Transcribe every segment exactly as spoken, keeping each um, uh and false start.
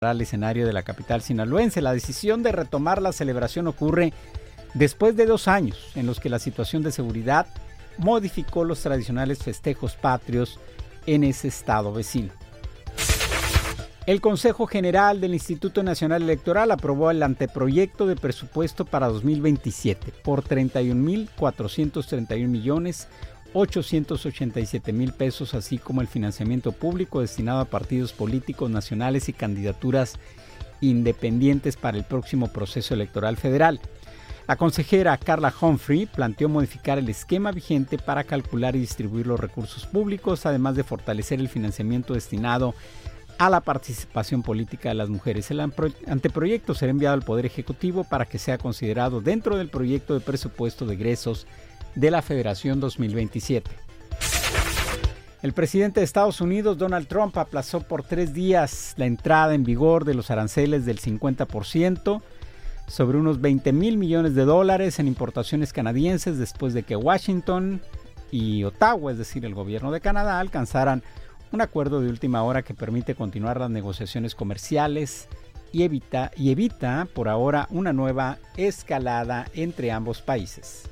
al escenario de la capital sinaloense. La decisión de retomar la celebración ocurre después de dos años en los que la situación de seguridad modificó los tradicionales festejos patrios en ese estado vecino. El Consejo General del Instituto Nacional Electoral aprobó el anteproyecto de presupuesto para dos mil veintisiete por treinta y un mil cuatrocientos treinta y un millones ochocientos ochenta y siete mil pesos, así como el financiamiento público destinado a partidos políticos nacionales y candidaturas independientes para el próximo proceso electoral federal. La consejera Carla Humphrey planteó modificar el esquema vigente para calcular y distribuir los recursos públicos, además de fortalecer el financiamiento destinado a la participación política de las mujeres. El anteproyecto será enviado al Poder Ejecutivo para que sea considerado dentro del proyecto de presupuesto de egresos de la Federación dos mil veintisiete. El presidente de Estados Unidos, Donald Trump, aplazó por tres días la entrada en vigor de los aranceles del cincuenta por ciento sobre unos veinte mil millones de dólares en importaciones canadienses después de que Washington y Ottawa, es decir, el gobierno de Canadá, alcanzaran un acuerdo de última hora que permite continuar las negociaciones comerciales y evita, y evita por ahora una nueva escalada entre ambos países.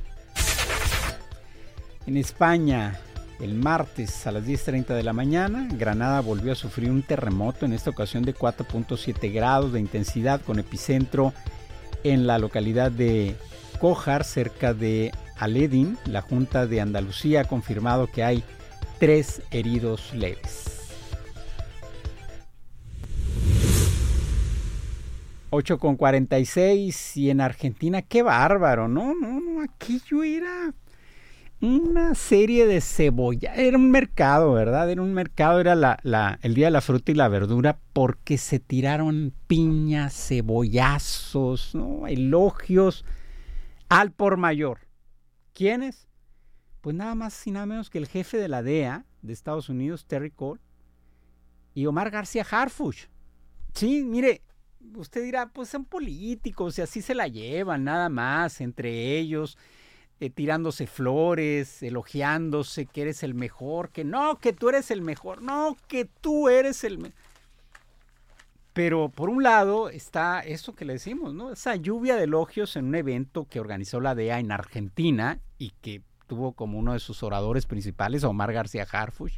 En España, el martes a las diez treinta de la mañana, Granada volvió a sufrir un terremoto, en esta ocasión de cuatro punto siete grados de intensidad, con epicentro en la localidad de Cójar, cerca de Aledín. La Junta de Andalucía ha confirmado que hay tres heridos leves. ocho con cuarenta y seis, y en Argentina, qué bárbaro, no, no, no, aquello era una serie de cebolla, era un mercado, ¿verdad? Era un mercado, era la, la, el día de la fruta y la verdura, porque se tiraron piñas, cebollazos, ¿no? Elogios al por mayor. ¿Quiénes? Pues nada más y nada menos que el jefe de la D E A de Estados Unidos, Terry Cole, y Omar García Harfuch. Sí, mire, usted dirá, pues son políticos y así se la llevan, nada más, entre ellos, eh, tirándose flores, elogiándose que eres el mejor, que no, que tú eres el mejor, no, que tú eres el mejor. Pero por un lado está eso que le decimos, ¿no? Esa lluvia de elogios en un evento que organizó la D E A en Argentina y que tuvo como uno de sus oradores principales a Omar García Harfuch.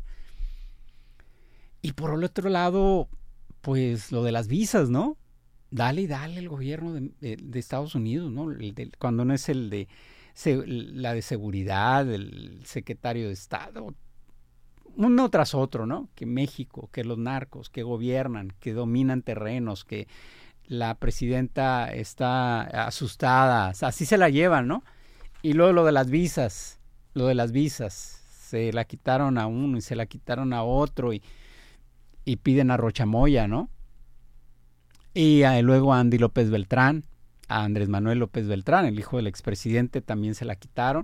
Y por el otro lado, pues lo de las visas, ¿no? Dale y dale el gobierno de, de, de Estados Unidos, ¿no? El de, cuando no es el de se, la de seguridad, el secretario de Estado, uno tras otro, ¿no? Que México, que los narcos, que gobiernan, que dominan terrenos, que la presidenta está asustada, así se la llevan, ¿no? Y luego lo de las visas, lo de las visas, se la quitaron a uno y se la quitaron a otro y, y piden a Rochamoya, ¿no? Y a, luego a Andy López Beltrán, a Andrés Manuel López Beltrán, el hijo del expresidente, también se la quitaron.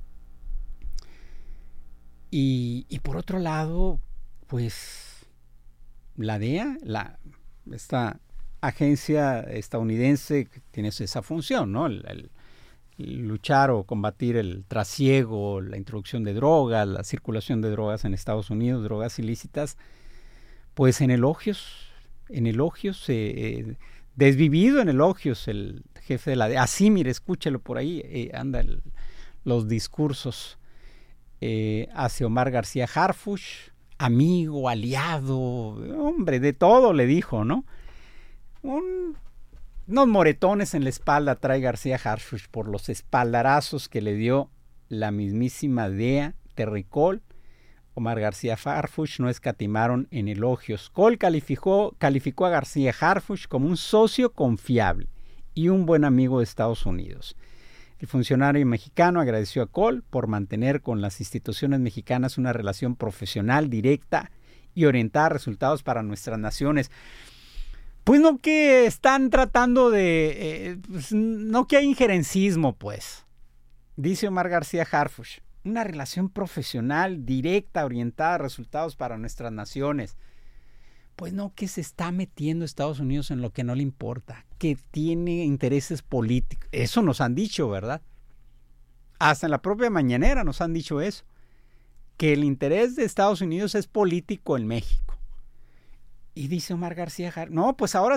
Y, y por otro lado, pues la D E A, la, esta agencia estadounidense que tiene esa función, ¿no? El, el, luchar o combatir el trasiego, la introducción de drogas, la circulación de drogas en Estados Unidos, drogas ilícitas, pues en elogios, en elogios, eh, desvivido en elogios el jefe de la D E A. Así, mire, escúchelo por ahí, eh, anda el, los discursos eh, hacia Omar García Harfuch, amigo, aliado, hombre, de todo le dijo, ¿no? Un Unos moretones en la espalda trae García Harfuch por los espaldarazos que le dio la mismísima D E A, Terry Cole. Omar García Harfuch no escatimaron en elogios. Cole calificó, calificó a García Harfuch como un socio confiable y un buen amigo de Estados Unidos. El funcionario mexicano agradeció a Cole por mantener con las instituciones mexicanas una relación profesional, directa y orientada a resultados para nuestras naciones. Pues no que están tratando de... Eh, pues no que hay injerencismo, pues. Dice Omar García Harfuch. Una relación profesional, directa, orientada a resultados para nuestras naciones. Pues no que se está metiendo Estados Unidos en lo que no le importa. Que tiene intereses políticos. Eso nos han dicho, ¿verdad? Hasta en la propia mañanera nos han dicho eso. Que el interés de Estados Unidos es político en México. Y dice Omar García Harfuch, no, pues ahora